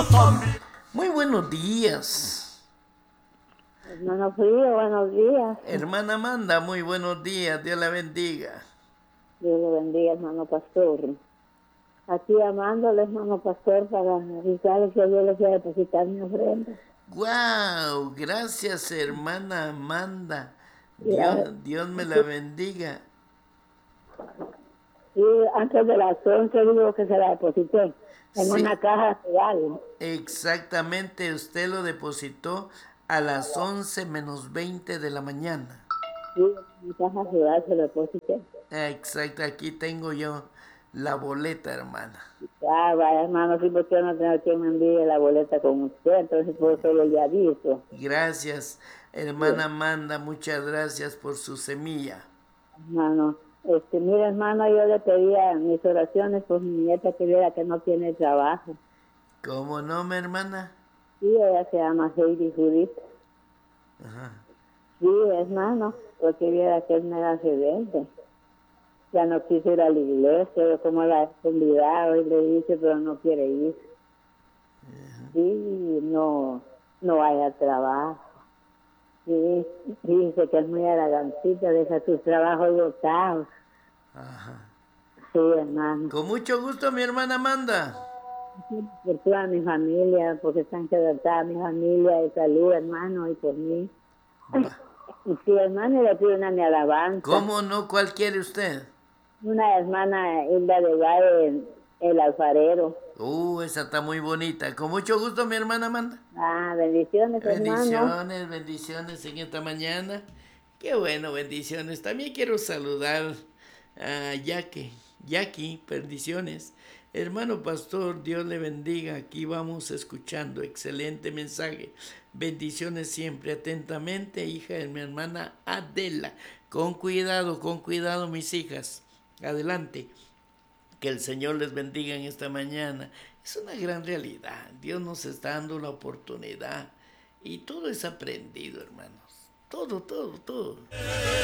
Muy buenos días. Hermano Frío, buenos días. Hermana Amanda, muy buenos días. Dios la bendiga. Dios le bendiga, hermano pastor. Aquí llamándole, hermano pastor, para avisarle que yo les voy a depositar mi ofrenda. ¡Wow! Gracias, hermana Amanda. Ya, Dios me la bendiga. y antes de las 11 digo que se la deposité en una Sí, caja real. exactamente. Usted lo depositó a las 11 menos 20 de la mañana. Sí, en una caja real se la deposité. Exacto, aquí tengo yo la boleta, hermana. Ah, vaya, hermano, sí, porque yo no tengo quien me envíe la boleta con usted, entonces por eso le aviso. Gracias, Sí, hermana Amanda. Muchas gracias por su semilla. hermano. Mira, hermano, yo le pedía mis oraciones por mi nieta que viera que no tiene trabajo. ¿Cómo no, mi hermana? Sí, ella se llama Heidi Judith. Ajá. Sí, hermano, porque viera que es mega rebelde. Ya no quiso ir a la iglesia, pero como la he convidado y le dice, pero no quiere ir. Sí, no haya trabajo. Sí, dice que es muy aragancita, deja sus trabajos botados. Ajá. Sí, hermano. Con mucho gusto, mi hermana Amanda. Sí, por toda mi familia, porque están quebrantada mi familia de salud, hermano, y por mí. Va. Y sí, hermano, le pido una mi alabanza. ¿Cómo no? ¿Cuál quiere usted? Una hermana Hilda de Valle, el alfarero. Esa está muy bonita. Con mucho gusto, mi hermana Amanda. Ah, bendiciones, hermano. Bendiciones, bendiciones en esta mañana. Qué bueno, bendiciones. También quiero saludar a Jackie, bendiciones. Hermano pastor, Dios le bendiga. Aquí vamos escuchando. Excelente mensaje. Bendiciones siempre, atentamente, hija de mi hermana Adela. Con cuidado, mis hijas. Adelante. Que el Señor les bendiga en esta mañana. Es una gran realidad. Dios nos está dando la oportunidad. Y todo es aprendido, hermanos. Todo, todo, todo.